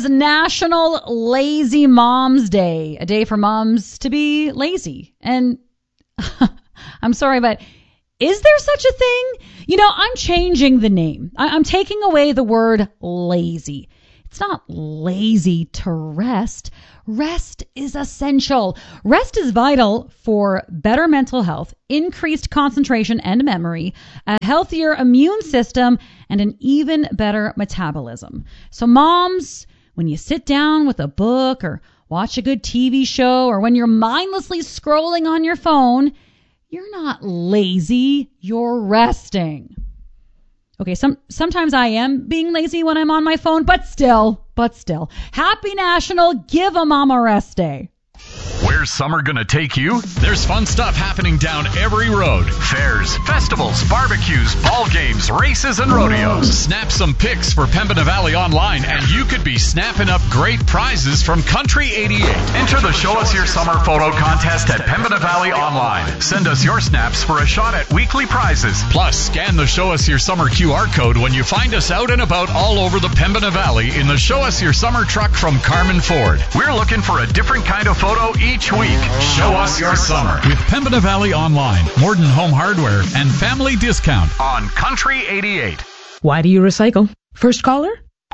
is National Lazy Moms Day, a day for moms to be lazy. And I'm sorry, but is there such a thing? You know, I'm changing the name. I'm taking away the word lazy. It's not lazy to rest. Rest is essential. Rest is vital for better mental health, increased concentration and memory, a healthier immune system, and an even better metabolism. So moms, when you sit down with a book or watch a good TV show, or when you're mindlessly scrolling on your phone, you're not lazy, you're resting. Okay, sometimes I am being lazy when I'm on my phone, but still. Happy National Give a Mom a Rest Day. Where's summer gonna take you? There's fun stuff happening down every road. Fairs, festivals, barbecues, ball games, races, and rodeos. Snap some pics for Pembina Valley Online, and you could be snapping up great prizes from Country 88. Enter the Show Us Your Summer photo contest at Pembina Valley Online. Send us your snaps for a shot at weekly prizes. Plus, scan the Show Us Your Summer QR code when you find us out and about all over the Pembina Valley in the Show Us Your Summer truck from Carmen Ford. We're looking for a different kind of photo each week. Show us your summer with Pembina Valley Online, Morden Home Hardware, and Family Discount on Country 88. Why do you recycle? First caller?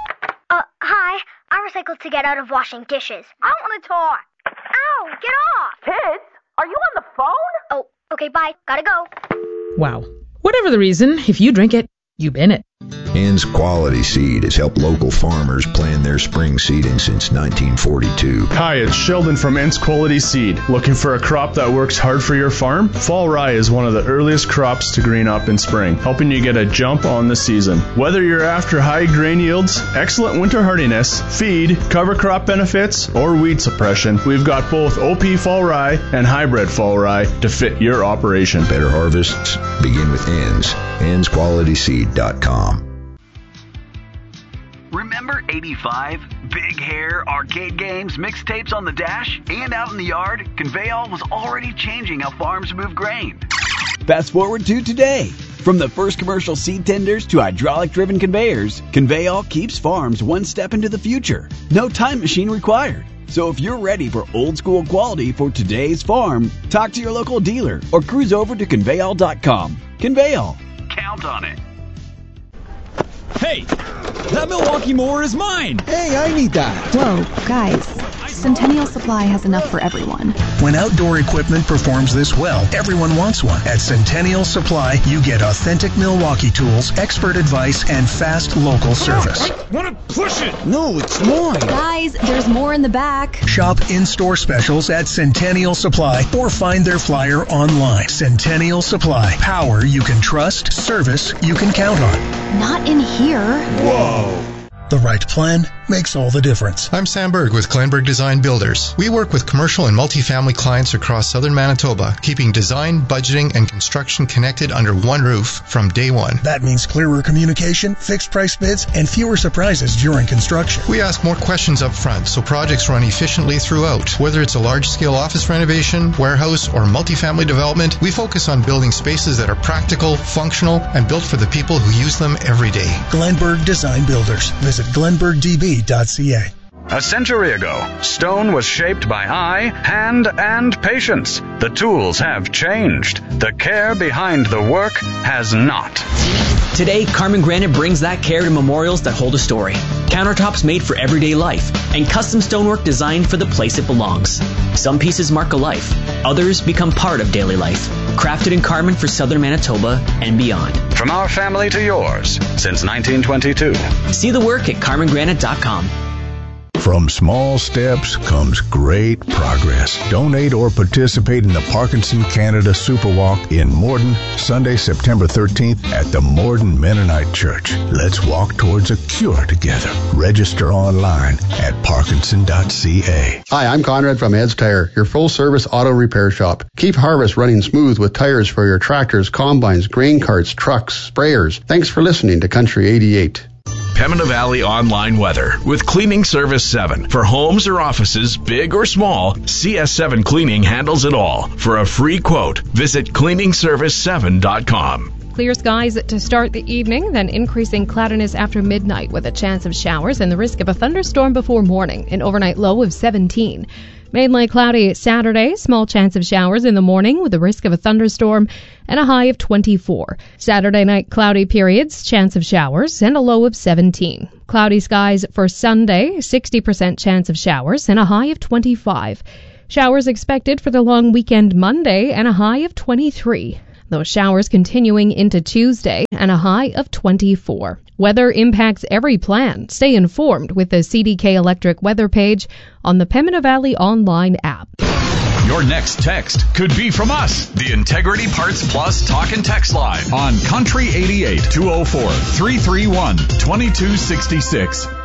Hi. I recycle to get out of washing dishes. I don't want to talk. Ow, get off. Kids, are you on the phone? Oh, okay, bye. Gotta go. Wow. Whatever the reason, if you drink it, you bin it. Ann's Quality Seed has helped local farmers plan their spring seeding since 1942. Hi, it's Sheldon from Ann's Quality Seed. Looking for a crop that works hard for your farm? Fall rye is one of the earliest crops to green up in spring, helping you get a jump on the season. Whether you're after high grain yields, excellent winter hardiness, feed, cover crop benefits, or weed suppression, we've got both OP fall rye and hybrid fall rye to fit your operation. Better harvests begin with Ann's. Ann'sQualitySeed.com. Remember 85? Big hair, arcade games, mixtapes on the dash, and out in the yard? Conveyall was already changing how farms move grain. Fast forward to today. From the first commercial seed tenders to hydraulic-driven conveyors, Conveyall keeps farms one step into the future. No time machine required. So if you're ready for old-school quality for today's farm, talk to your local dealer or cruise over to Conveyall.com. Conveyall. Count on it. Hey, that Milwaukee mower is mine. Hey, I need that. Whoa, guys. Centennial Supply has enough for everyone. When outdoor equipment performs this well, everyone wants one. At Centennial Supply, you get authentic Milwaukee tools, expert advice, and fast local service. I want to push it. No, it's mine. Guys, there's more in the back. Shop in-store specials at Centennial Supply or find their flyer online. Centennial Supply. Power you can trust, service you can count on. Not in here. Whoa. The right plan makes all the difference. I'm Sam Berg with Glenberg Design Builders. We work with commercial and multifamily clients across southern Manitoba, keeping design, budgeting, and construction connected under one roof from day one. That means clearer communication, fixed price bids, and fewer surprises during construction. We ask more questions up front so projects run efficiently throughout. Whether it's a large-scale office renovation, warehouse, or multifamily development, we focus on building spaces that are practical, functional, and built for the people who use them every day. Glenberg Design Builders. Visit glenbergdb.ca. A century ago, stone was shaped by eye, hand, and patience. The tools have changed. The care behind the work has not. Today, Carmen Granite brings that care to memorials that hold a story. Countertops made for everyday life, and custom stonework designed for the place it belongs. Some pieces mark a life. Others become part of daily life. Crafted in Carmen for southern Manitoba and beyond. From our family to yours, since 1922. See the work at carmengranite.com. From small steps comes great progress. Donate or participate in the Parkinson Canada Superwalk in Morden, Sunday, September 13th at the Morden Mennonite Church. Let's walk towards a cure together. Register online at parkinson.ca. Hi, I'm Conrad from Ed's Tire, your full-service auto repair shop. Keep harvest running smooth with tires for your tractors, combines, grain carts, trucks, sprayers. Thanks for listening to Country 88. Pembina Valley Online Weather with Cleaning Service 7. For homes or offices, big or small, CS7 Cleaning handles it all. For a free quote, visit cleaningservice7.com. clear skies to start the evening, then increasing cloudiness after midnight with a chance of showers and the risk of a thunderstorm before morning, an overnight low of 17. Mainly cloudy Saturday, small chance of showers in the morning with the risk of a thunderstorm and a high of 24. Saturday night cloudy periods, chance of showers and a low of 17. Cloudy skies for Sunday, 60% chance of showers and a high of 25. Showers expected for the long weekend Monday and a high of 23. Those showers continuing into Tuesday and a high of 24. Weather impacts every plan. Stay informed with the CDK Electric weather page on the Pembina Valley Online app. Your next text could be from us, the Integrity Parts Plus Talk and Text Line on Country 88 204 331 2266.